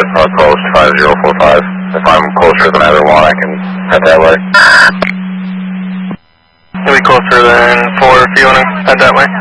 coast 5045. If I'm closer than either one, I can head that way. You'll be closer than 4 if you want to head that way.